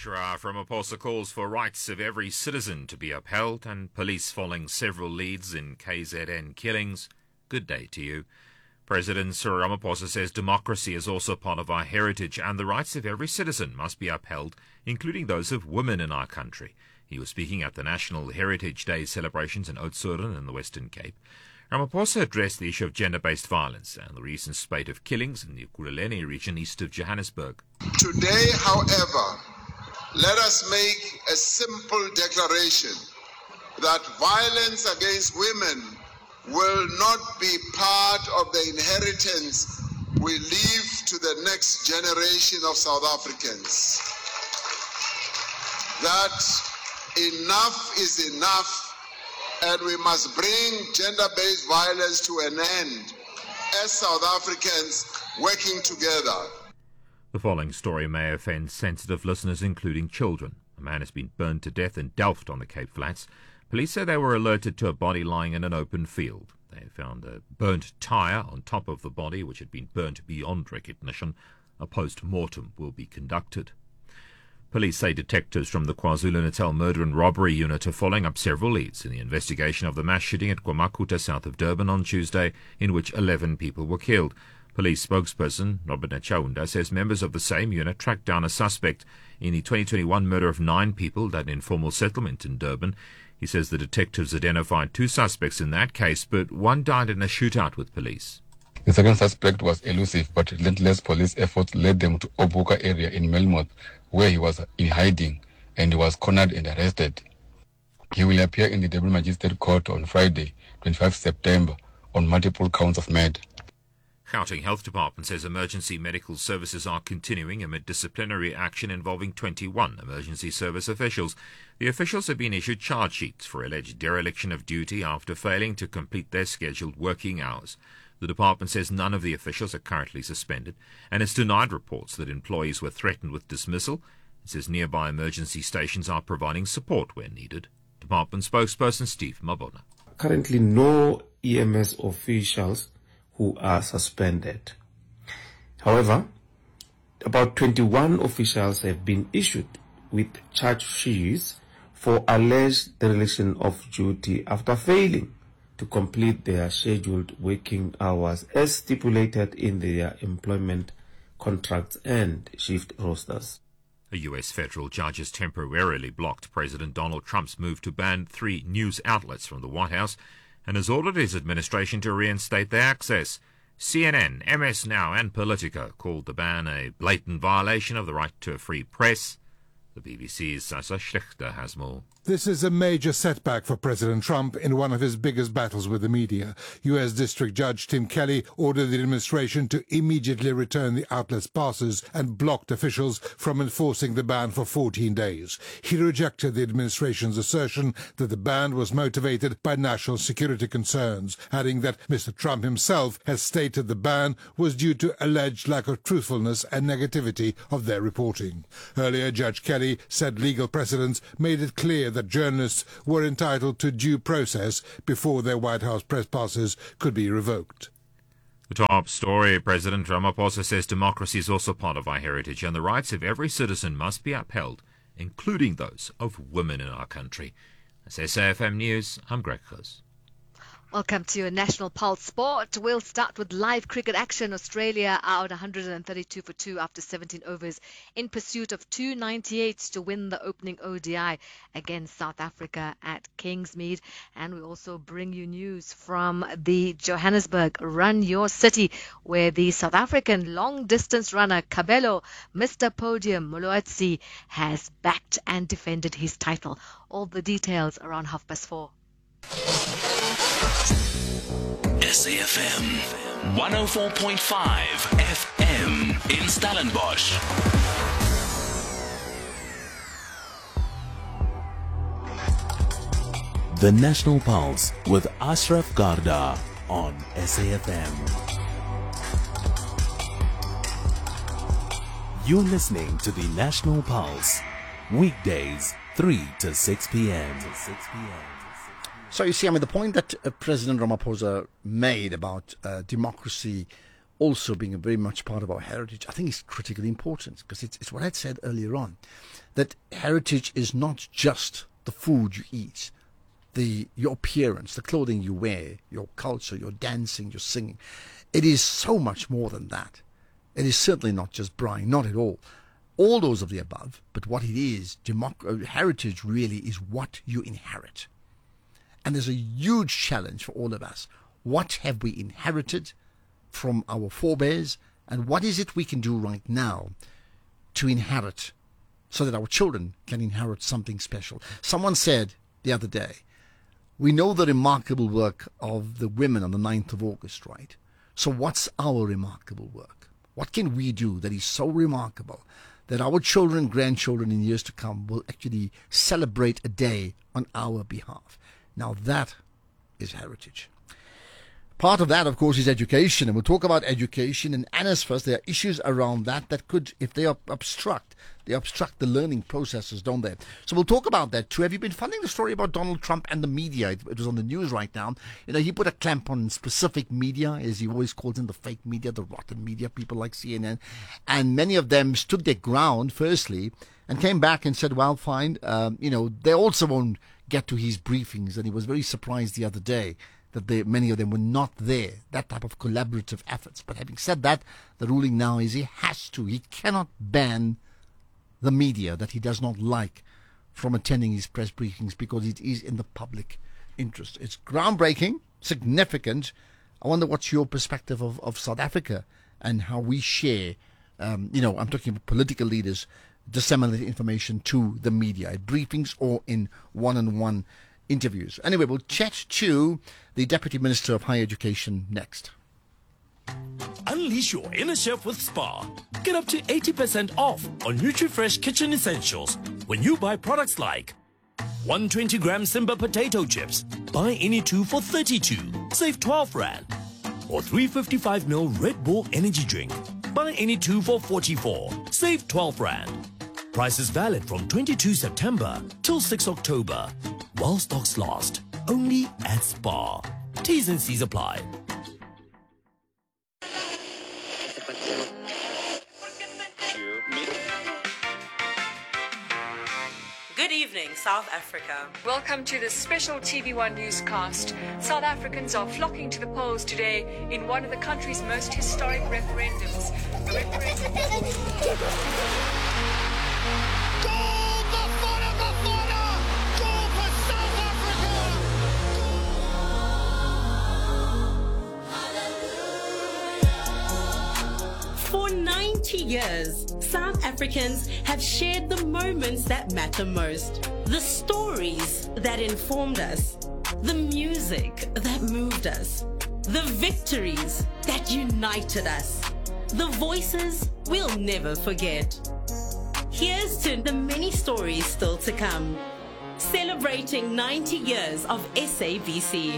Ashraf Ramaphosa calls for rights of every citizen to be upheld and police following several leads in KZN killings. Good day to you. President Cyril Ramaphosa says democracy is also part of our heritage and the rights of every citizen must be upheld, including those of women in our country. He was speaking at the National Heritage Day celebrations in Oudtshoorn in the Western Cape. Ramaphosa addressed the issue of gender-based violence and the recent spate of killings in the Ekurhuleni region east of Johannesburg. Today, however, let us make a simple declaration that violence against women will not be part of the inheritance we leave to the next generation of South Africans. That enough is enough, and we must bring gender-based violence to an end as South Africans working together. The following story may offend sensitive listeners, including children. A man has been burned to death in Delft on the Cape Flats. Police say they were alerted to a body lying in an open field. They found a burnt tyre on top of the body, which had been burnt beyond recognition. A post-mortem will be conducted. Police say detectives from the KwaZulu-Natal Murder and Robbery Unit are following up several leads in the investigation of the mass shooting at KwaMakuta, south of Durban on Tuesday, in which 11 people were killed. Police spokesperson Robert Chaunda says members of the same unit tracked down a suspect in the 2021 murder of 9 people at an informal settlement in Durban. He says the detectives identified 2 suspects in that case, but one died in a shootout with police. The second suspect was elusive, but relentless police efforts led them to Obuka area in Melmoth, where he was in hiding, and he was cornered and arrested. He will appear in the Durban Magistrate Court on Friday, 25 September, on multiple counts of murder. Gauteng Health Department says emergency medical services are continuing amid disciplinary action involving 21 emergency service officials. The officials have been issued charge sheets for alleged dereliction of duty after failing to complete their scheduled working hours. The department says none of the officials are currently suspended and has denied reports that employees were threatened with dismissal. It says nearby emergency stations are providing support where needed. Department spokesperson Steve Mabona. Currently no EMS officials who are suspended. However, about 21 officials have been issued with charge sheets for alleged dereliction of duty after failing to complete their scheduled working hours as stipulated in their employment contracts and shift rosters. A U.S. federal judge has temporarily blocked President Donald Trump's move to ban 3 news outlets from the White House and has ordered his administration to reinstate their access. CNN, MS Now and Politico called the ban a blatant violation of the right to a free press. The BBC's Sasa Schlichter has more. This is a major setback for President Trump in one of his biggest battles with the media. U.S. District Judge Tim Kelly ordered the administration to immediately return the outlet's passes and blocked officials from enforcing the ban for 14 days. He rejected the administration's assertion that the ban was motivated by national security concerns, adding that Mr. Trump himself has stated the ban was due to alleged lack of truthfulness and negativity of their reporting. Earlier, Judge Kelly said legal precedents made it clear that journalists were entitled to due process before their White House press passes could be revoked. The top story, President Ramaphosa says democracy is also part of our heritage and the rights of every citizen must be upheld, including those of women in our country. That's SAFM News. I'm Greg Close. Welcome to your National Pulse Sport. We'll start with live cricket action. Australia out 132 for 2 after 17 overs in pursuit of 298 to win the opening ODI against South Africa at Kingsmead. And we also bring you news from the Johannesburg Run Your City, where the South African long-distance runner Kabelo, Mr. Podium Molwatsi, has backed and defended his title. All the details around 4:30. SAFM 104.5 FM in Stellenbosch. The National Pulse with Ashraf Garda on SAFM. You're listening to the National Pulse, weekdays 3 to 6 p.m. So you see, the point that President Ramaphosa made about democracy also being a very much part of our heritage, I think is critically important, because it's what I said earlier on, that heritage is not just the food you eat, your appearance, the clothing you wear, your culture, your dancing, your singing. It is so much more than that. It is certainly not just brine, not at all. All those of the above, but what it is, heritage really is what you inherit. And there's a huge challenge for all of us. What have we inherited from our forebears, and what is it we can do right now to inherit so that our children can inherit something special? Someone said the other day, we know the remarkable work of the women on the 9th of August, right? So what's our remarkable work? What can we do that is so remarkable that our children, grandchildren in years to come will actually celebrate a day on our behalf? Now that is heritage. Part of that, of course, is education, and we'll talk about education. And Anna's first, there are issues around that could, if they obstruct the learning processes, don't they? So we'll talk about that too. Have you been following the story about Donald Trump and the media? It was on the news right now. You know, he put a clamp on specific media, as he always calls them, the fake media, the rotten media, people like CNN. And many of them stood their ground, firstly, and came back and said, well, fine, they also won't get to his briefings. And he was very surprised the other day that many of them were not there, that type of collaborative efforts. But having said that, the ruling now is he cannot ban the media that he does not like from attending his press briefings because it is in the public interest. It's groundbreaking, significant. I wonder what's your perspective of South Africa and how we share, I'm talking about political leaders, disseminate information to the media at briefings or in one-on-one interviews. Anyway, we'll chat to the Deputy Minister of Higher Education next. Unleash your inner chef with Spar. Get up to 80% off on NutriFresh kitchen essentials when you buy products like 120-gram Simba potato chips. Buy any 2 for 32. Save 12 Rand. Or 355ml Red Bull energy drink. Buy any 2 for 44. Save 12 Rand. Prices valid from 22 September till 6 October. While stocks last. Only at Spar. T's and C's apply. Good evening, South Africa. Welcome to this special TV1 newscast. South Africans are flocking to the polls today in one of the country's most historic referendums. For 90 years, South Africans have shared the moments that matter most, the stories that informed us, the music that moved us, the victories that united us, the voices we'll never forget. Here's to the many stories still to come, celebrating 90 years of SABC.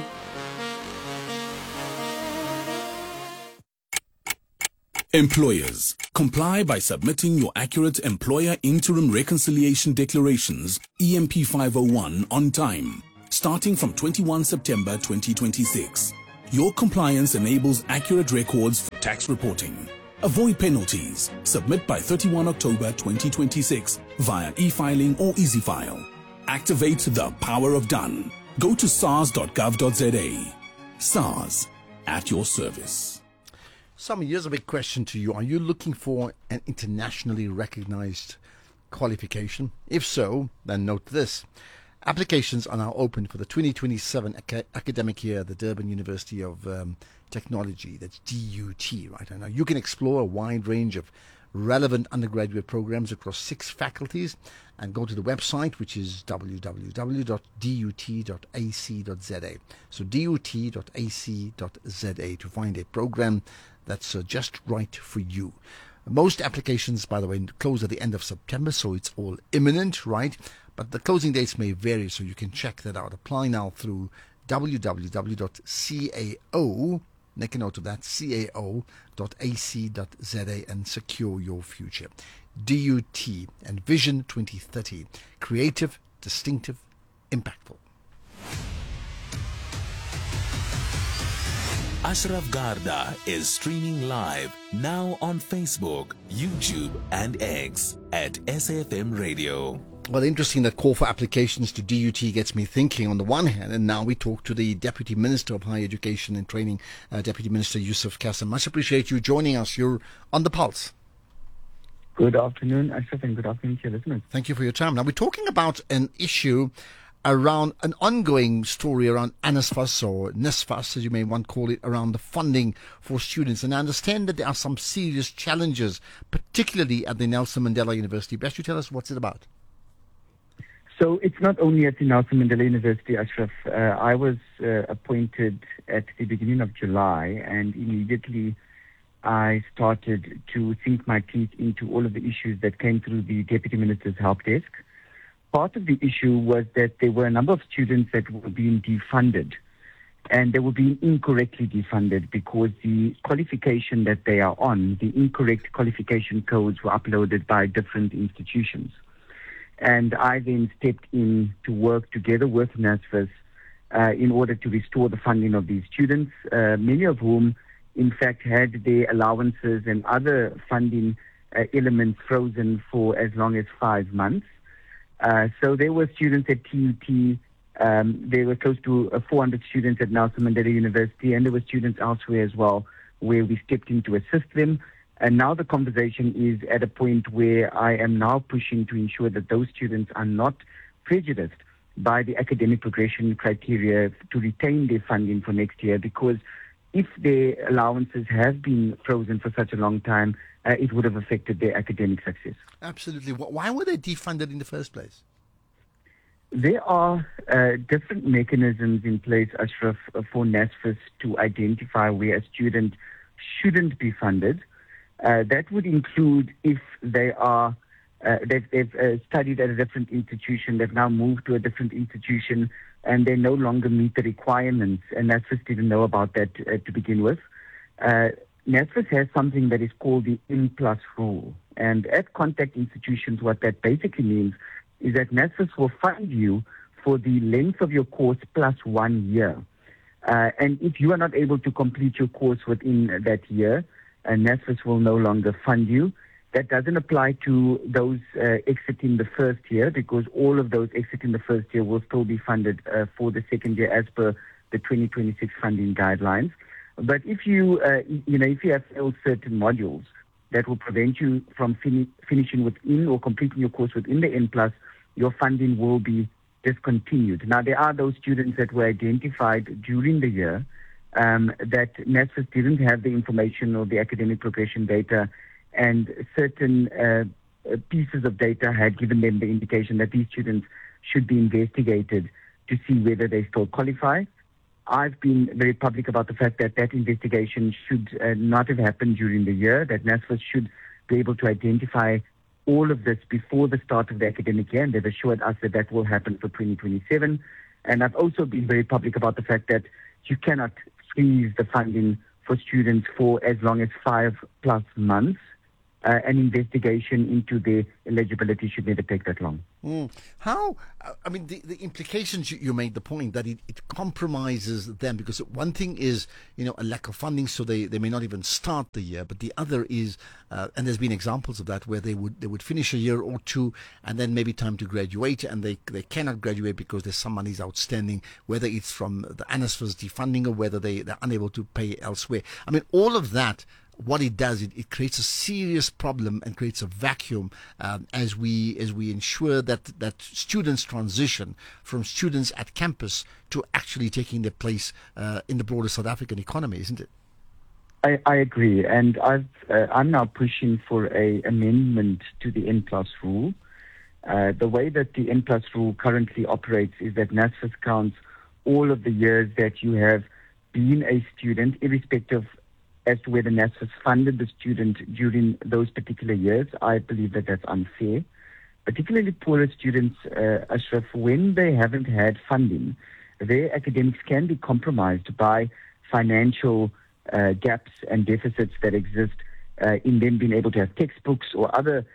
Employers, comply by submitting your accurate Employer Interim Reconciliation Declarations, EMP 501, on time, starting from 21 September 2026. Your compliance enables accurate records for tax reporting. Avoid penalties. Submit by 31 October 2026 via e-filing or EasyFile. Activate the power of done. Go to sars.gov.za. SARS, at your service. Sam, here's a big question to you. Are you looking for an internationally recognized qualification? If so, then note this. Applications are now open for the 2027 academic year at the Durban University of Technology. That's DUT, right? And now you can explore a wide range of relevant undergraduate programs across 6 faculties and go to the website, which is www.dut.ac.za. So dut.ac.za to find a program that's just right for you. Most applications, by the way, close at the end of September, so it's all imminent, right? But the closing dates may vary, so you can check that out. Apply now through www.cao, make a note of that, cao.ac.za, and secure your future. DUT and Vision 2030. Creative, distinctive, impactful. Ashraf Garda is streaming live now on Facebook, YouTube and X at SAFM Radio. Well, interesting that call for applications to DUT gets me thinking on the one hand, and now we talk to the Deputy Minister of Higher Education and Training, Deputy Minister Yusuf Kassam. Much appreciate you joining us. You're on the pulse. Good afternoon, Ashraf, and good afternoon to your listeners. Thank you for your time. Now, we're talking about an issue around an ongoing story around NSFAS or NSFAS, as you may want to call it, around the funding for students. And I understand that there are some serious challenges, particularly at the Nelson Mandela University. Best you tell us what's it about? So it's not only at the Nelson Mandela University, Ashraf. I was appointed at the beginning of July, and immediately I started to sink my teeth into all of the issues that came through the Deputy Minister's help desk. Part of the issue was that there were a number of students that were being defunded, and they were being incorrectly defunded because the qualification that they are on, the incorrect qualification codes were uploaded by different institutions. And I then stepped in to work together with NSFAS in order to restore the funding of these students, many of whom, in fact, had their allowances and other funding elements frozen for as long as 5 months. So there were students at TUT, there were close to 400 students at Nelson Mandela University, and there were students elsewhere as well, where we stepped in to assist them. And now the conversation is at a point where I am now pushing to ensure that those students are not prejudiced by the academic progression criteria to retain their funding for next year, because if their allowances have been frozen for such a long time, it would have affected their academic success. Absolutely. Why were they defunded in the first place? There are different mechanisms in place, Ashraf, for NSFAS to identify where a student shouldn't be funded. That would include if they are they've studied at a different institution, they've now moved to a different institution, and they no longer meet the requirements, and NSFAS didn't know about that to begin with. NSFAS has something that is called the N+ rule. And at contact institutions, what that basically means is that NSFAS will fund you for the length of your course plus 1 year. And if you are not able to complete your course within that year, NSFAS will no longer fund you. That doesn't apply to those exiting the first year, because all of those exiting the first year will still be funded for the second year as per the 2026 funding guidelines. But if you, if you have failed certain modules that will prevent you from finishing within or completing your course within the N+, your funding will be discontinued. Now, there are those students that were identified during the year that NSFAS didn't have the information or the academic progression data, and certain pieces of data had given them the indication that these students should be investigated to see whether they still qualify. I've been very public about the fact that that investigation should not have happened during the year, that NSFAS should be able to identify all of this before the start of the academic year, and they've assured us that that will happen for 2027. And I've also been very public about the fact that you cannot freeze the funding for students for as long as 5+ months. An investigation into their eligibility should never take that long. How, I mean, the implications, you made the point that it compromises them, because one thing is, a lack of funding, so they may not even start the year, but the other is, and there's been examples of that, where they would finish a year or two, and then maybe time to graduate, and they cannot graduate because there's some monies outstanding, whether it's from the NSFAS defunding or whether they're unable to pay elsewhere. I mean, all of that, what it does, it creates a serious problem and creates a vacuum as we ensure that students transition from students at campus to actually taking their place in the broader South African economy, isn't it? I agree, and I'm now pushing for a amendment to the N+ rule. The way that the N+ rule currently operates is that NSFAS counts all of the years that you have been a student, irrespective as to whether NSFAS funded the student during those particular years. I believe that that's unfair. Particularly poorer students, Ashraf, when they haven't had funding, their academics can be compromised by financial gaps and deficits that exist in them being able to have textbooks or other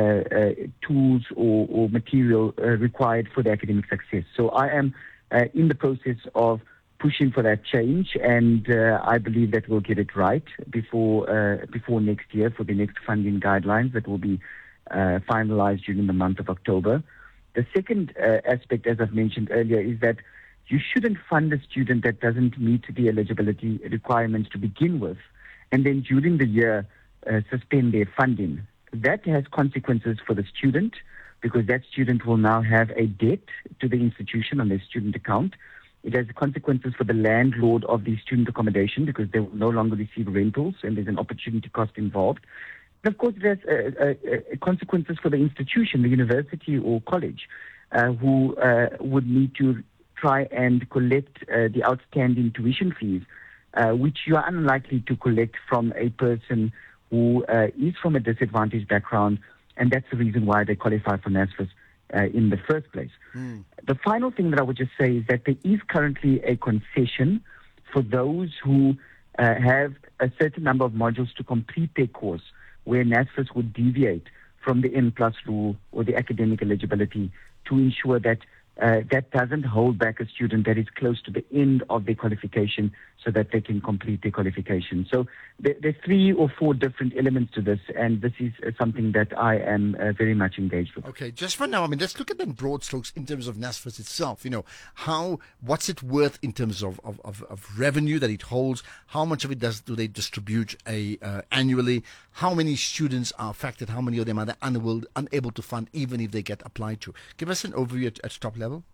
tools or material required for their academic success. So I am in the process of pushing for that change, and I believe that we'll get it right before next year for the next funding guidelines that will be finalized during the month of October. The second aspect, as I've mentioned earlier, is that you shouldn't fund a student that doesn't meet the eligibility requirements to begin with, and then during the year suspend their funding. That has consequences for the student, because that student will now have a debt to the institution on their student account. It has consequences for the landlord of the student accommodation, because they will no longer receive rentals and there's an opportunity cost involved. And of course, it has consequences for the institution, the university or college, who would need to try and collect the outstanding tuition fees, which you are unlikely to collect from a person who is from a disadvantaged background, and that's the reason why they qualify for NSFAS in the first place. The final thing that I would just say is that there is currently a concession for those who have a certain number of modules to complete their course, where NSFAS would deviate from the N+ rule or the academic eligibility to ensure that that doesn't hold back a student that is close to the end of their qualification so that they can complete their qualification. So there are 3 or 4 different elements to this, and this is something that I am very much engaged with. Okay, just for now, I mean, let's look at the broad strokes in terms of NSFAS itself. You know, what's it worth in terms of revenue that it holds? How much of it do they distribute annually? How many students are affected? How many of them are they unable to fund, even if they get applied to? Give us an overview at top level.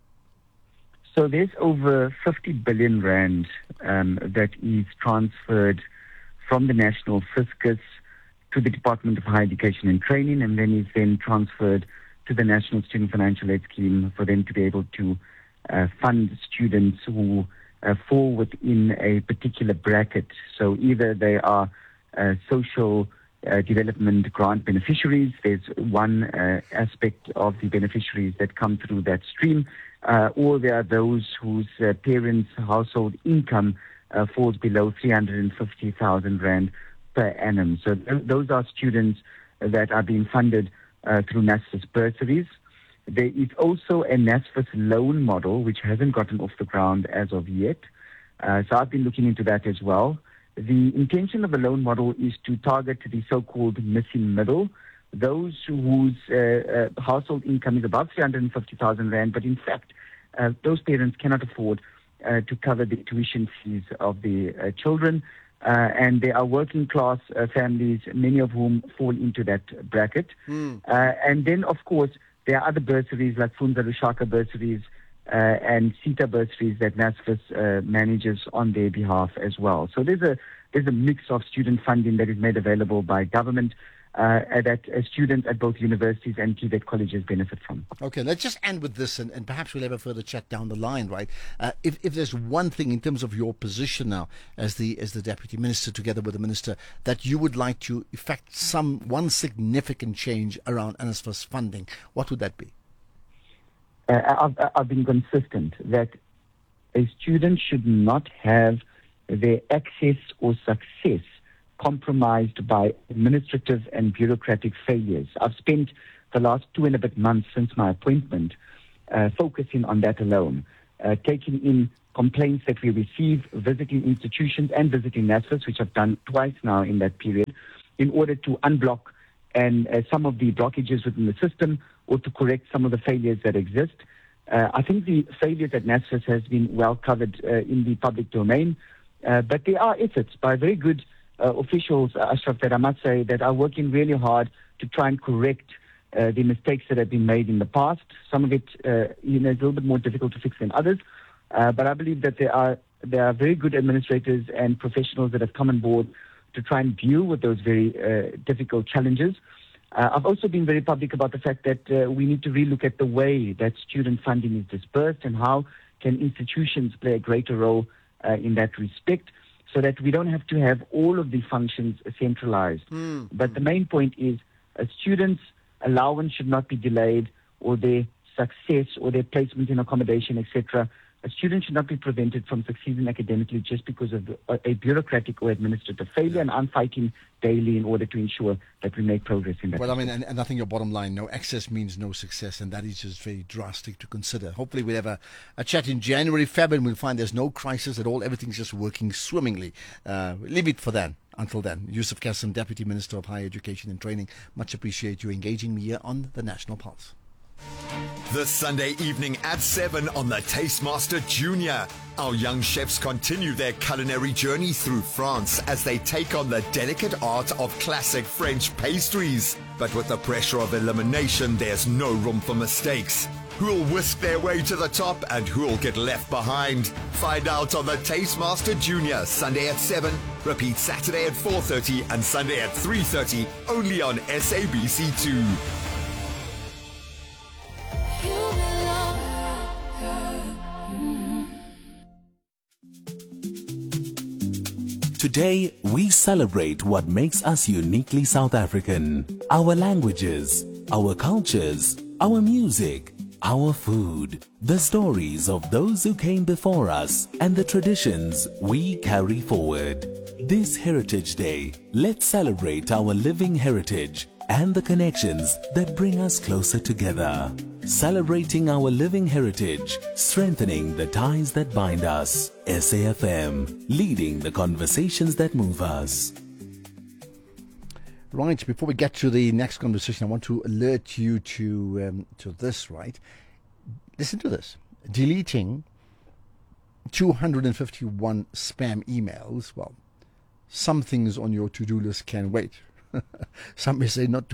So there's over 50 billion rand that is transferred from the National Fiscus to the Department of Higher Education and Training, and then is then transferred to the National Student Financial Aid Scheme for them to be able to fund students who fall within a particular bracket. So either they are social development grant beneficiaries. There's one aspect of the beneficiaries that come through that stream, or there are those whose parents' household income falls below 350,000 rand per annum. So those are students that are being funded through NSFAS bursaries. There is also a NSFAS loan model which hasn't gotten off the ground as of yet. So I've been looking into that as well. The intention of the loan model is to target the so-called missing middle, those whose household income is above 350,000 rand, but in fact, those parents cannot afford to cover the tuition fees of the children, and they are working class families, many of whom fall into that bracket. And then, of course, there are other bursaries like Funza Lushaka bursaries and CETA bursaries that NSFAS manages on their behalf as well. So there's a mix of student funding that is made available by government that students at both universities and TVET colleges benefit from. Okay, let's just end with this, and perhaps we'll have a further chat down the line, right? If there's one thing in terms of your position now as the Deputy Minister, together with the Minister, that you would like to effect one significant change around NSFAS funding, what would that be? I've been consistent that a student should not have their access or success compromised by administrative and bureaucratic failures. I've spent the last 2 and a bit months since my appointment focusing on that alone, taking in complaints that we receive, visiting institutions and visiting NSFAS, which I've done twice now in that period, in order to unblock and some of the blockages within the system, or to correct some of the failures that exist. I think the failures at NSFAS has been well covered in the public domain, but there are efforts by very good officials, Ashraf, that I must say, that are working really hard to try and correct the mistakes that have been made in the past. Some of it is a little bit more difficult to fix than others, but I believe that there are very good administrators and professionals that have come on board to try and deal with those very difficult challenges. I've also been very public about the fact that we need to relook at the way that student funding is dispersed and how can institutions play a greater role in that respect, so that we don't have to have all of the functions centralized. But the main point is a student's allowance should not be delayed, or their success or their placement in accommodation, etc., A student should not be prevented from succeeding academically just because of a bureaucratic or administrative failure, and I'm fighting daily in order to ensure that we make progress in that. Well, I mean, and I think your bottom line, no access means no success, and that is just very drastic to consider. Hopefully we'll have a chat in January, February, and we'll find there's no crisis at all. Everything's just working swimmingly. Leave it for then. Until then, Yusuf Kasim, Deputy Minister of Higher Education and Training, much appreciate you engaging me here on the National Pulse. This Sunday evening at 7 on the Tastemaster Junior. Our young chefs continue their culinary journey through France as they take on the delicate art of classic French pastries. But with the pressure of elimination, there's no room for mistakes. Who'll whisk their way to the top and who'll get left behind? Find out on the Tastemaster Junior, Sunday at 7. Repeat Saturday at 4:30 and Sunday at 3:30, only on SABC2. Today, we celebrate what makes us uniquely South African. Our languages, our cultures, our music, our food, the stories of those who came before us, and the traditions we carry forward. This Heritage Day, let's celebrate our living heritage and the connections that bring us closer together. Celebrating our living heritage, strengthening the ties that bind us. SAFM, leading the conversations that move us. Right, before we get to the next conversation, I want to alert you to this, right? Listen to this. Deleting 251 spam emails. Well, some things on your to-do list can wait. Some may say not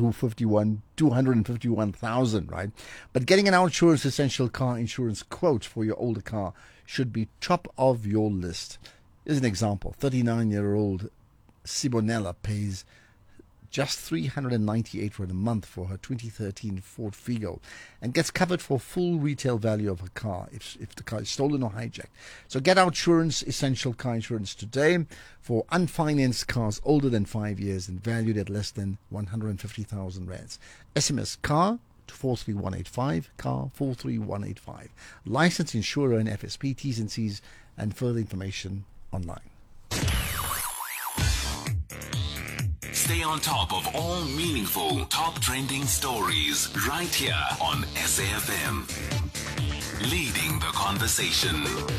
251,000, right? But getting an OUTsurance Essential Car Insurance quote for your older car should be top of your list. Here's an example. 39-year-old Sibonella pays just 398 rand a month for her 2013 Ford Figo and gets covered for full retail value of her car if the car is stolen or hijacked. So get OUTsurance Essential Car Insurance today for unfinanced cars older than 5 years and valued at less than 150,000 rands. SMS CAR to 43185, CAR 43185. Licensed insurer and FSP, T's and C's, and further information online. Stay on top of all meaningful, top trending stories right here on SAFM. Leading the conversation.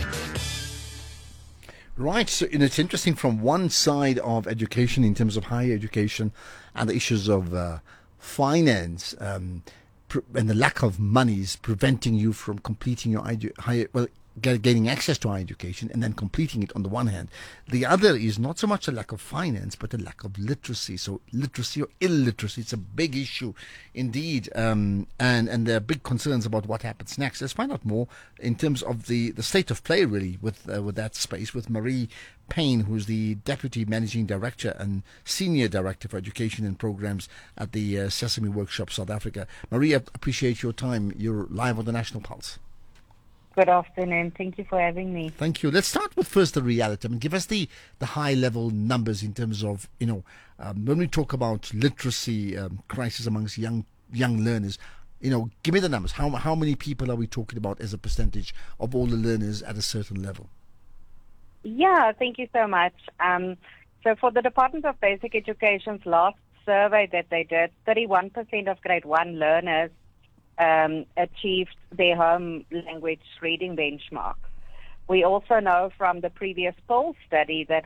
Right, so it's interesting from one side of education in terms of higher education and the issues of finance and the lack of money is preventing you from completing your gaining access to higher education and then completing it on the one hand. The other is not so much a lack of finance, but a lack of literacy. So literacy or illiteracy, it's a big issue indeed. And there are big concerns about what happens next. Let's find out more in terms of the state of play really with that space with Marie Payne, who's the Deputy Managing Director and Senior Director for Education and Programs at the Sesame Workshop South Africa. Marie, I appreciate your time. You're live on the National Pulse. Good afternoon. Thank you for having me. Thank you. Let's start with first the reality. I mean, give us the high-level numbers in terms of, when we talk about literacy crisis amongst young learners, give me the numbers. How many people are we talking about as a percentage of all the learners at a certain level? Yeah, thank you so much. So for the Department of Basic Education's last survey that they did, 31% of grade 1 learners achieved their home language reading benchmark. We also know from the previous poll study that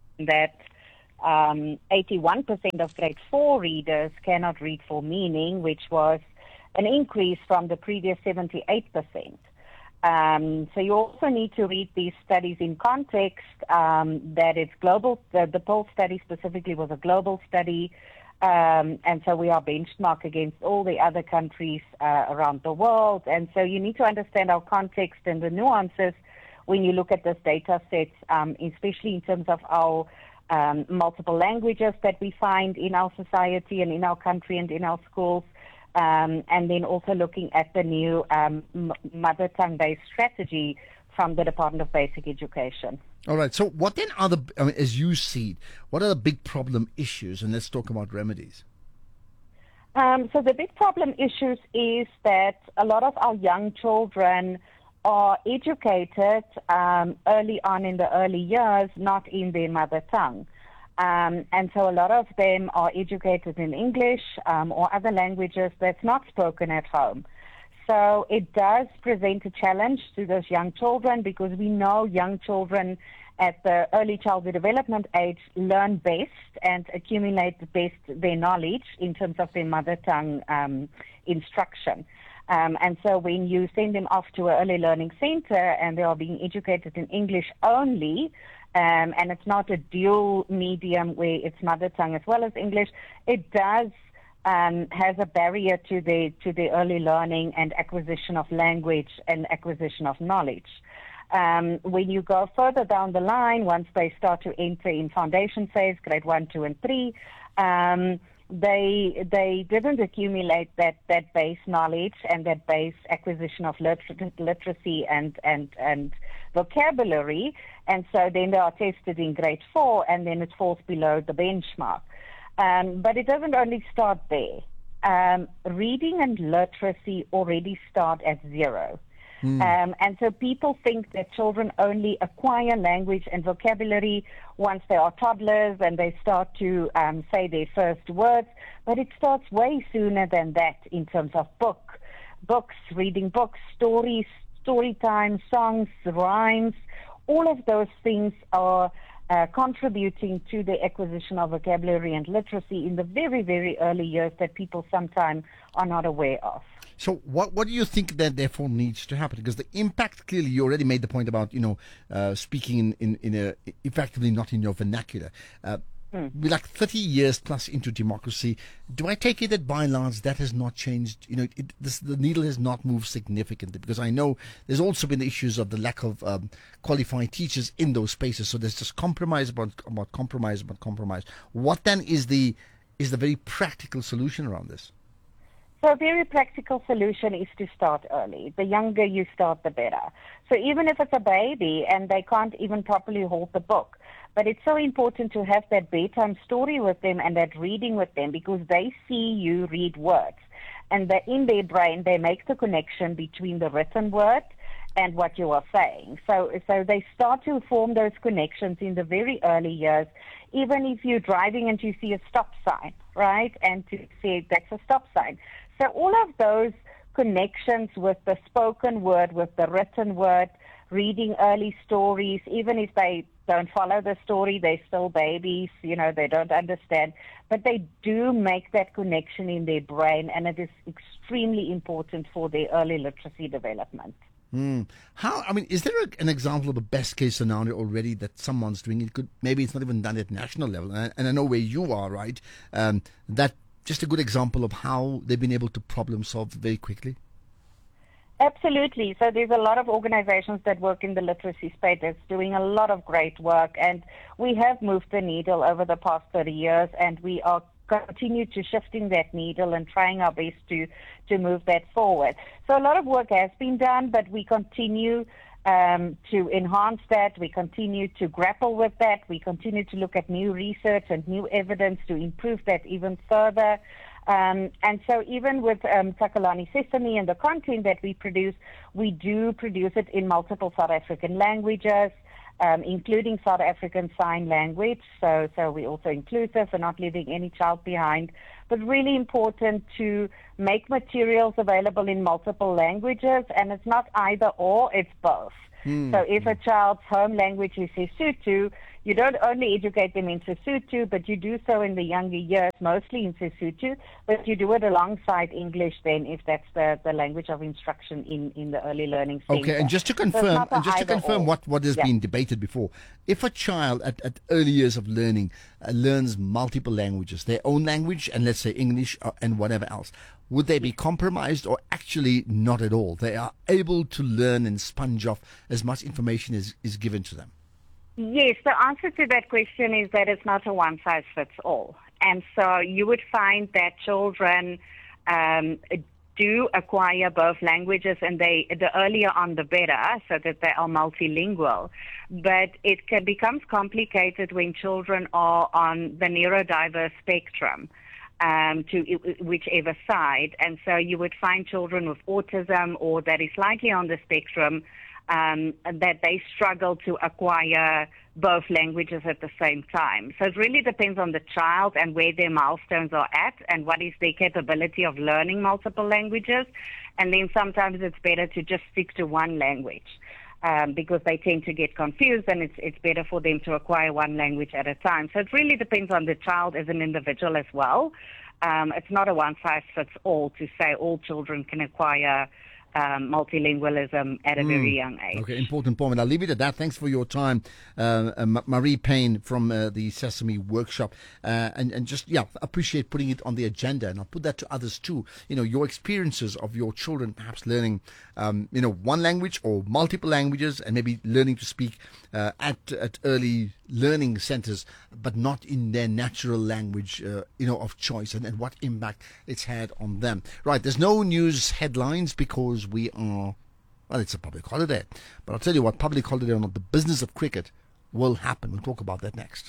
81% of grade 4 readers cannot read for meaning, which was an increase from the previous 78%. So you also need to read these studies in context, that it's global. The poll study specifically was a global study. And so we are benchmarked against all the other countries around the world. And so you need to understand our context and the nuances when you look at this data sets, especially in terms of our multiple languages that we find in our society and in our country and in our schools. And then also looking at the new mother tongue-based strategy from the Department of Basic Education. All right. So what then are as you see it, what are the big problem issues? And let's talk about remedies. So the big problem issues is that a lot of our young children are educated early on in the early years, not in their mother tongue. And so a lot of them are educated in English or other languages that's not spoken at home. So it does present a challenge to those young children, because we know young children at the early childhood development age learn best and accumulate best their knowledge in terms of their mother tongue instruction. And so when you send them off to an early learning center and they are being educated in English only, and it's not a dual medium where it's mother tongue as well as English, it does has a barrier to the early learning and acquisition of language and acquisition of knowledge. When you go further down the line, once they start to enter in foundation phase, grade 1, 2, and 3, they didn't accumulate that base knowledge and that base acquisition of literacy and vocabulary, and so then they are tested in grade 4, and then it falls below the benchmark. But it doesn't only start there. Reading and literacy already start at 0. And so people think that children only acquire language and vocabulary once they are toddlers and they start to say their first words, but it starts way sooner than that in terms of books, reading books, stories, story time, songs, rhymes. All of those things are contributing to the acquisition of vocabulary and literacy in the very, very early years that people sometimes are not aware of. So what do you think that therefore needs to happen? Because the impact, clearly, you already made the point about, speaking in a effectively not in your vernacular. We're like 30 years plus into democracy. Do I take it that by and large that has not changed? The needle has not moved significantly, because I know there's also been the issues of the lack of qualified teachers in those spaces. So there's just compromise about compromise. What then is the very practical solution around this? So a very practical solution is to start early. The younger you start, the better. So even if it's a baby and they can't even properly hold the book, but it's so important to have that bedtime story with them and that reading with them, because they see you read words. And in their brain, they make the connection between the written word and what you are saying. So they start to form those connections in the very early years, even if you're driving and you see a stop sign, right? And to say that's a stop sign. So all of those connections with the spoken word, with the written word, reading early stories, even if they don't follow the story, they're still babies, they don't understand, but they do make that connection in their brain, and it is extremely important for their early literacy development. Is there an example of a best case scenario already that someone's doing? Maybe it's not even done at national level, and I know where you are, right? That just a good example of how they've been able to problem solve very quickly? Absolutely. So there's a lot of organizations that work in the literacy space that's doing a lot of great work, and we have moved the needle over the past 30 years, and we are continue to shifting that needle and trying our best to move that forward. So a lot of work has been done, but we continue to enhance that. We continue to grapple with that. We continue to look at new research and new evidence to improve that even further. And so even with Takalani Sesame and the content that we produce, we do produce it in multiple South African languages, including South African Sign Language. So we're also inclusive and not leaving any child behind. But really important to make materials available in multiple languages, and it's not either or, it's both. So if a child's home language is Sesotho, you don't only educate them in Sesotho, but you do so in the younger years, mostly in Sesotho, but you do it alongside English then, if that's the language of instruction in the early learning center. Okay, and just to confirm what has been debated before, if a child at early years of learning learns multiple languages, their own language and let's say English and whatever else, would they be compromised or actually not at all? They are able to learn and sponge off as much information as is given to them. Yes, the answer to that question is that it's not a one-size-fits-all. And so you would find that children do acquire both languages, and the earlier on the better, so that they are multilingual. But it becomes complicated when children are on the neurodiverse spectrum. to whichever side. And so you would find children with autism or that is slightly on the spectrum that they struggle to acquire both languages at the same time. So it really depends on the child and where their milestones are at and what is their capability of learning multiple languages. And then sometimes it's better to just stick to one language because they tend to get confused, and it's better for them to acquire one language at a time. So it really depends on the child as an individual as well. It's not a one-size-fits-all to say all children can acquire multilingualism at a very young age. Okay, important point. I'll leave it at that. Thanks for your time, Marie Payne from the Sesame Workshop. And just, appreciate putting it on the agenda. And I'll put that to others too. Your experiences of your children perhaps learning, one language or multiple languages, and maybe learning to speak at early learning centers, but not in their natural language, of choice, and what impact it's had on them. Right, there's no news headlines because we are, it's a public holiday. But I'll tell you what, public holiday or not, the business of cricket will happen. We'll talk about that next.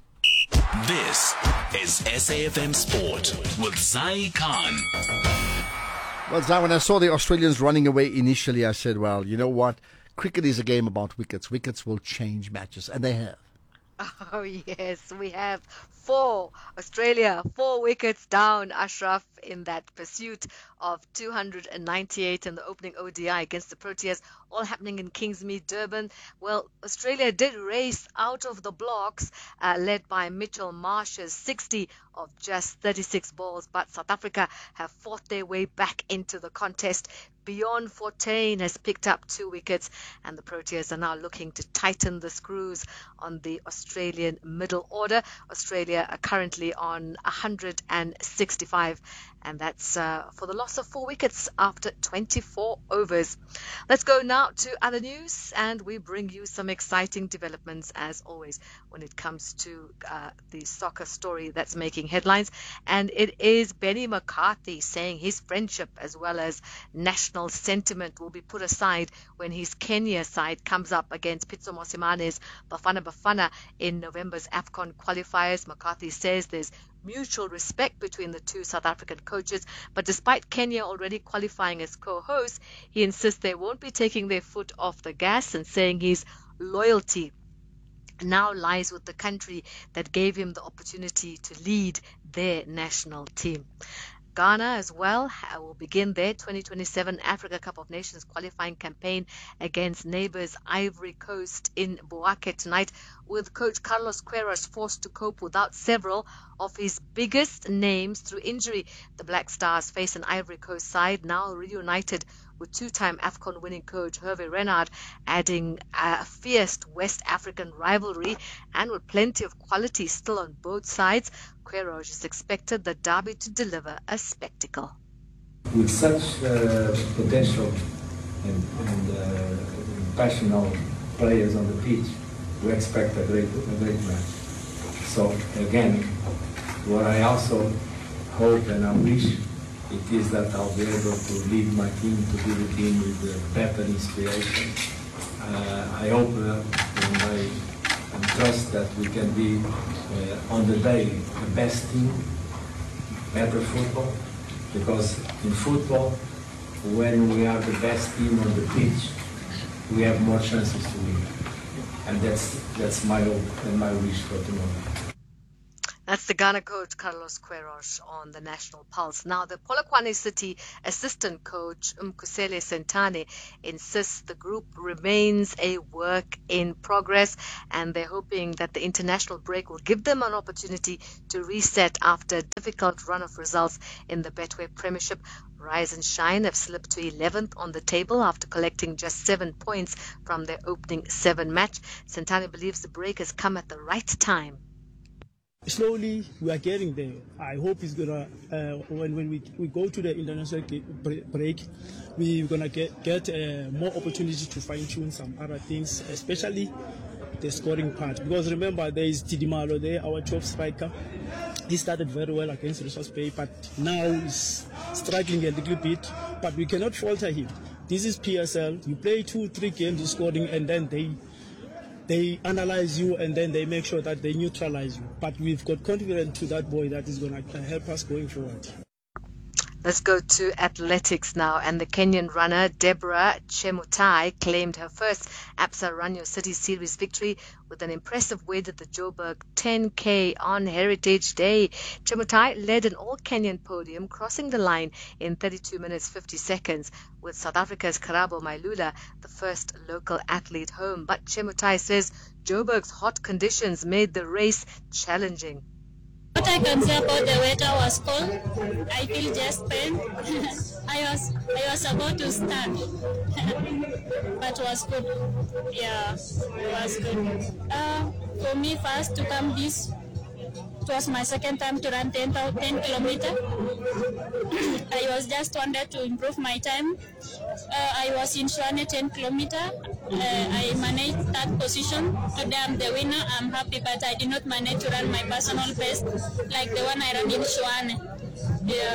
This is SAFM Sport with Zai Khan. Well, Zai, when I saw the Australians running away initially, I said, well, you know what? Cricket is a game about wickets. Wickets will change matches, and they have. Oh, yes, we have 4 wickets down, Ashraf, in that pursuit of 298 in the opening ODI against the Proteas, all happening in Kingsmead, Durban. Well, Australia did race out of the blocks, led by Mitchell Marsh's 60 of just 36 balls, but South Africa have fought their way back into the contest. Bjorn Fortuin has picked up 2 wickets, and the Proteas are now looking to tighten the screws on the Australian middle order. Australia are currently on 165, and that's for the loss of 4 wickets after 24 overs. Let's go now to other news, and we bring you some exciting developments, as always, when it comes to the soccer story that's making headlines. And it is Benny McCarthy saying his friendship as well as national sentiment will be put aside when his Kenya side comes up against Pitso Mosimane's Bafana Bafana in November's AFCON qualifiers. McCarthy says there's mutual respect between the 2 South African coaches, but despite Kenya already qualifying as co-hosts, he insists they won't be taking their foot off the gas, and saying his loyalty now lies with the country that gave him the opportunity to lead their national team. Ghana as well will begin their 2027 Africa Cup of Nations qualifying campaign against neighbours Ivory Coast in Bouake tonight, with coach Carlos Queiroz forced to cope without several of his biggest names through injury. The Black Stars face an Ivory Coast side now reunited with 2-time AFCON winning coach Hervé Renard, adding a fierce West African rivalry, and with plenty of quality still on both sides. Queiroz is expected the derby to deliver a spectacle. With such potential and passionate players on the pitch, we expect a great match. So again, what I also hope and I wish it is that I'll be able to lead my team, to be the team with better inspiration. I hope and I trust that we can be on the day the best team, better football, because in football, when we are the best team on the pitch, we have more chances to win. And that's my hope and my wish for tomorrow. That's the Ghana coach Carlos Queiroz on the National Pulse. Now, the Polokwane City assistant coach Umkhuseli Sentane insists the group remains a work in progress, and they're hoping that the international break will give them an opportunity to reset after a difficult run of results in the Betway Premiership. Rise and Shine have slipped to 11th on the table after collecting just 7 points from their opening 7 match. Sentane believes the break has come at the right time. Slowly, we are getting there. I hope it's gonna when we go to the international break, we're gonna get more opportunity to fine tune some other things, especially the scoring part. Because remember, there is Tidimalo there, our top striker. He started very well against Richards Bay, but now he's struggling a little bit. But we cannot falter him. This is PSL. You play 2-3 games, scoring, and then they they analyze you and then they make sure that they neutralize you. But we've got confidence to that boy that is going to help us going forward. Let's go to athletics now. And the Kenyan runner Deborah Chemutai claimed her first Absa Run Your City Series victory with an impressive win at the Joburg 10K on Heritage Day. Chemutai led an all-Kenyan podium, crossing the line in 32 minutes 50 seconds, with South Africa's Karabo Mailula the first local athlete home. But Chemutai says Joburg's hot conditions made the race challenging. What I can say about the weather was cold. I feel just pain. I was about to stand, but it was good. Yeah, it was good. For me, first to come this, it was my second time to run 10 kilometers. I was just wanted to improve my time. I was in Shwane 10 kilometers. I managed third position. Today I'm the winner. I'm happy, but I did not manage to run my personal best like the one I ran in Shwane. Yeah.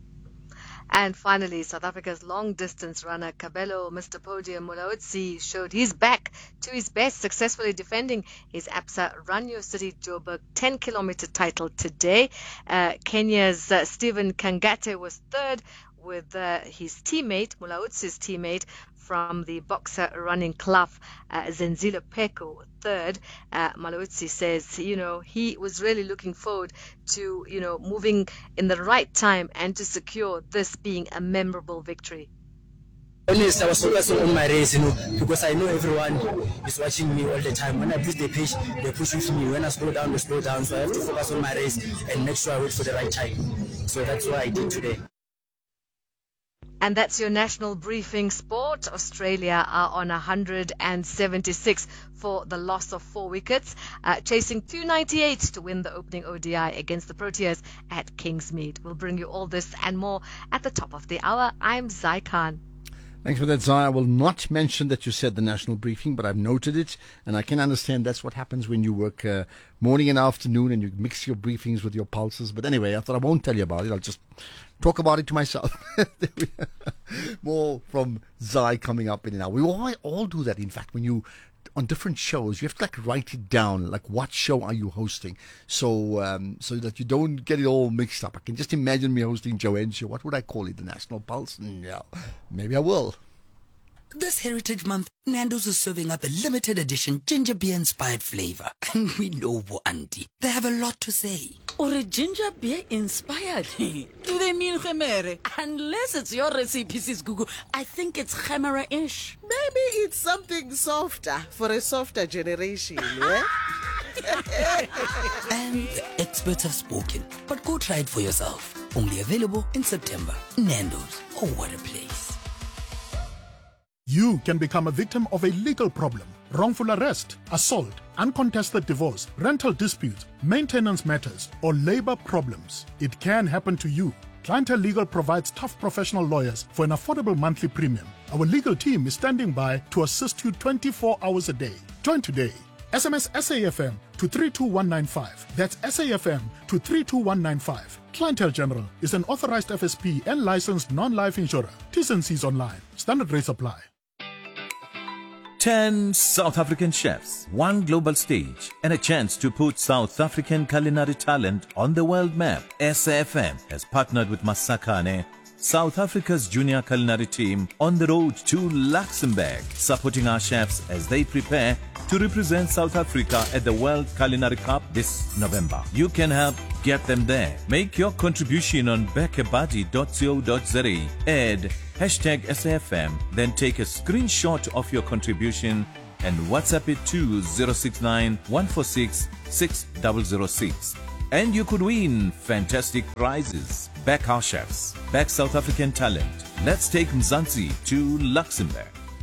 And finally, South Africa's long-distance runner Kabelo Mr. Podium Mulaudzi showed he's back to his best, successfully defending his Absa Run Your City Joburg 10-kilometer title today. Kenya's Stephen Kangate was third, with his teammate, Mulaudzi's teammate, from the Boxer Running Club, Zenzile Peko, third. Mulaudzi says, he was really looking forward to, moving in the right time and to secure this being a memorable victory. Honest, I was focusing on my race, because I know everyone is watching me all the time. When I push the pace, they push with me. When I slow down, they slow down. So I have to focus on my race and make sure I wait for the right time. So that's what I did today. And that's your national briefing. Sport. Australia are on 176 for the loss of 4 wickets, chasing 298 to win the opening ODI against the Proteas at Kingsmead. We'll bring you all this and more at the top of the hour. I'm Zai Khan. Thanks for that, Zai. I will not mention that you said the national briefing, but I've noted it, and I can understand that's what happens when you work morning and afternoon and you mix your briefings with your pulses. But anyway, I thought I won't tell you about it. I'll just talk about it to myself. More from Zai coming up in an hour. We all do that, in fact, when you on different shows, you have to write it down, what show are you hosting, so that you don't get it all mixed up. I can just imagine me hosting Joanne's show. What would I call it? The National Pulse? No, maybe I will. This Heritage Month, Nando's is serving up a limited edition ginger beer inspired flavor. And we know Auntie, they have a lot to say. Or a ginger beer inspired? Do they mean Khemere? Unless it's your recipe, Sis Gugu, I think it's Khemera-ish. Maybe it's something softer for a softer generation, yeah? And the experts have spoken, but go try it for yourself. Only available in September. Nando's, oh what a place. You can become a victim of a legal problem: wrongful arrest, assault, uncontested divorce, rental dispute, maintenance matters, or labor problems. It can happen to you. Clientele Legal provides tough professional lawyers for an affordable monthly premium. Our legal team is standing by to assist you 24 hours a day. Join today. SMS SAFM to 32195. That's SAFM to 32195. Clientele General is an authorized FSP and licensed non-life insurer. T's and C's online. Standard rates apply. 10 South African chefs, one global stage, and a chance to put South African culinary talent on the world map. SAFM has partnered with Masakane, South Africa's junior culinary team, on the road to Luxembourg, supporting our chefs as they prepare to represent South Africa at the World Culinary Cup this November. You can help get them there. Make your contribution on bekebuddy.co.za. Add #SAFM, then take a screenshot of your contribution and WhatsApp it to 069 146 6006. And you could win fantastic prizes. Back our chefs. Back South African talent. Let's take Mzansi to Luxembourg.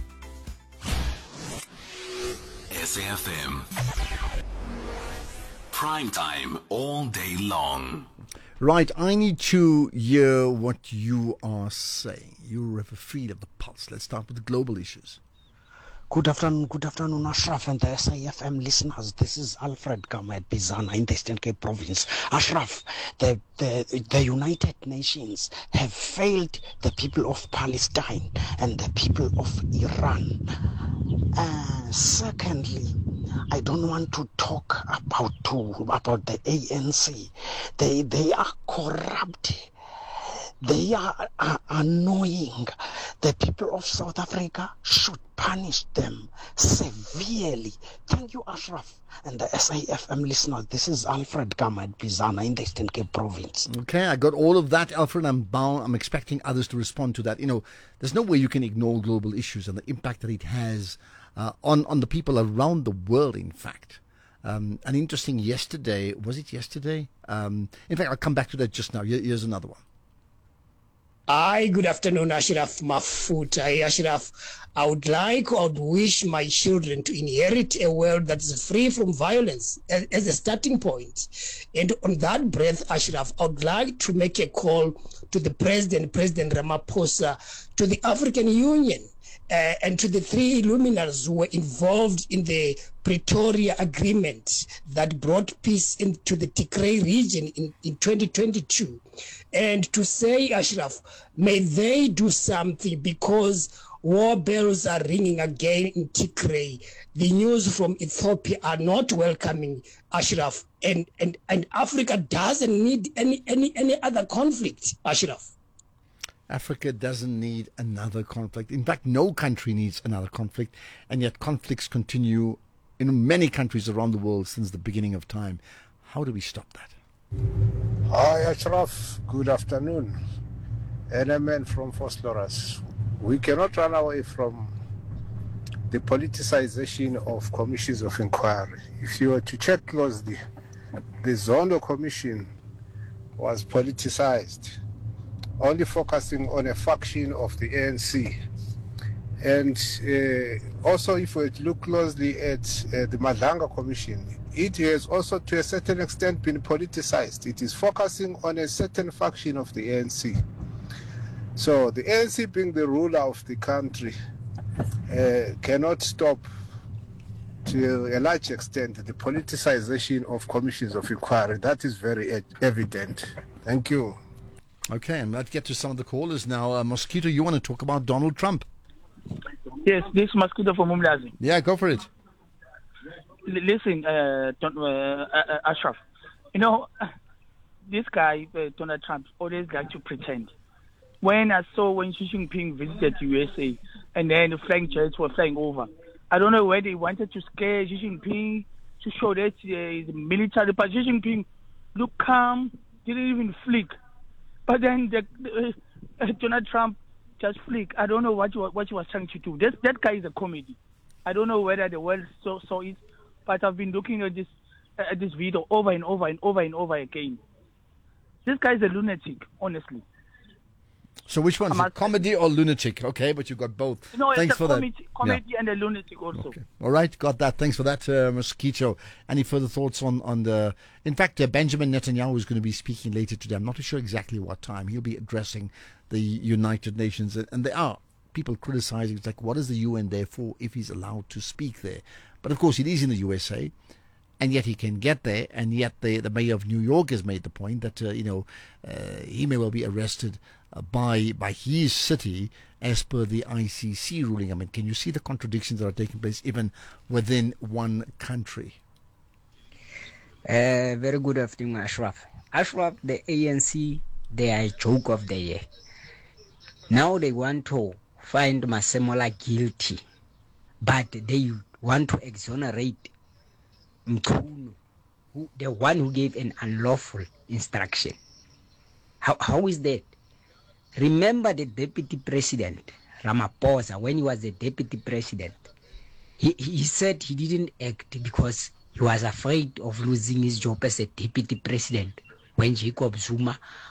SAFM. Prime time all day long. Right, I need to hear what you are saying. You have a feel of the pulse. Let's start with the global issues. Good afternoon, Ashraf and the SAFM listeners. This is Alfred Kama at Bizana in the Eastern Cape Province. Ashraf, the United Nations have failed the people of Palestine and the people of Iran. Secondly, I don't want to talk about the ANC. They are corrupt. They are annoying. The people of South Africa should punish them severely. Thank you, Ashraf. And the SAFM listeners, this is Alfred Gama at Bizana in the Eastern Cape Province. Okay, I got all of that, Alfred. I'm expecting others to respond to that. You know, there's no way you can ignore global issues and the impact that it has on the people around the world, in fact. An interesting yesterday, was it yesterday? In fact, I'll come back to that just now. Here's another one. Hi, good afternoon, Ashraf Mafuta. Hey, Ashraf, I would wish my children to inherit a world that is free from violence as a starting point. And on that breath, Ashraf, I would like to make a call to the President Ramaphosa, to the African Union, and to the three luminaries who were involved in the Pretoria Agreement that brought peace into the Tigray region in 2022. And to say, Ashraf, may they do something, because war bells are ringing again in Tigray. The news from Ethiopia are not welcoming, Ashraf. And Africa doesn't need any other conflict, Ashraf. Africa doesn't need another conflict. In fact, no country needs another conflict, and yet conflicts continue in many countries around the world since the beginning of time. How do we stop that? Hi, Ashraf. Good afternoon. NMN from Vosloorus. We cannot run away from the politicization of commissions of inquiry. If you were to check closely, the Zondo Commission was politicized, only focusing on a faction of the ANC. And also, if we look closely at the Madlanga Commission, it has also to a certain extent been politicized. It is focusing on a certain faction of the ANC. So the ANC, being the ruler of the country, cannot stop to a large extent the politicization of commissions of inquiry. That is very evident. Thank you. Okay, and let's get to some of the callers now. Mosquito, you want to talk about Donald Trump? Yes, this Mosquito from Umlazi. Yeah, go for it. Listen, Ashraf, you know, this guy, Donald Trump, always like to pretend. When Xi Jinping visited USA and then flying jets were flying over, I don't know whether he wanted to scare Xi Jinping to show that he's military, but Xi Jinping looked calm, didn't even flick. But then Donald Trump just flick. I don't know what he was trying to do. That guy is a comedy. I don't know whether the world saw it, but I've been looking at this video over and over and over and over again. This guy is a lunatic, honestly. So which one? Is it comedy or lunatic? Okay, but you got both. No, Thanks it's a comedy and a lunatic also. Okay. All right, got that. Thanks for that, Mosquito. Any further thoughts on the... In fact, Benjamin Netanyahu is going to be speaking later today. I'm not sure exactly what time. He'll be addressing the United Nations. And there are people criticizing, it's like, what is the UN there for if he's allowed to speak there? But of course, it is in the USA. And yet he can get there, and yet the mayor of New York has made the point that he may well be arrested by his city as per the ICC ruling. I mean, can you see the contradictions that are taking place even within one country? Very good afternoon, Ashraf. Ashraf, the ANC, they are a joke of the year. Now they want to find Masemola guilty, but they want to exonerate Mkhunu, the one who gave an unlawful instruction. How is that? Remember the deputy president, Ramaphosa, when he was the deputy president, he said he didn't act because he was afraid of losing his job as a deputy president when Jacob Zuma